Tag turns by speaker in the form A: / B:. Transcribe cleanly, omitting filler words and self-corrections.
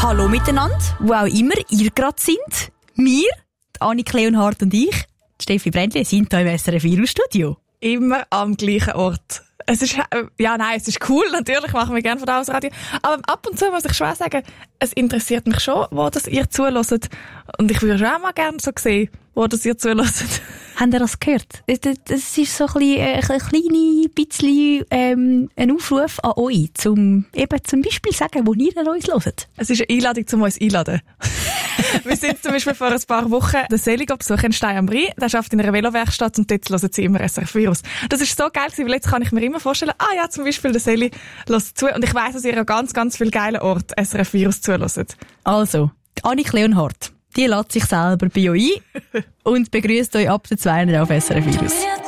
A: Hallo miteinander, wo auch immer ihr gerade sind. Wir, Annik Leonhardt und ich, Steffi Brändli, sind hier im SRF Virus-Studio.
B: Immer am gleichen Ort. Es ist, es ist cool, natürlich machen wir gerne von da aus Radio. Aber ab und zu muss ich schon sagen, es interessiert mich schon, wo das ihr zuhört. Und ich würde schon auch mal gerne so sehen, wo das ihr zuhört.
A: Habt ihr das gehört? Das ist so ein bisschen ein Aufruf an euch, zum Beispiel sagen, wo ihr uns hört.
B: Es ist eine Einladung, um uns einzuladen. Wir sind zum Beispiel vor ein paar Wochen den Seli besuchen in Stein am Rhein. Der arbeitet in einer Velowerkstatt und dort hören sie immer SRF Virus. Das ist so geil gewesen, weil jetzt kann ich mir immer vorstellen, zum Beispiel der Seli hört zu. Und ich weiss, dass ihr an ganz, ganz vielen geilen Orten SRF Virus zuhört.
A: Also, Annik Leonhardt, die lädt sich selber bei euch ein und begrüßt euch ab der 2 auf SRF Virus.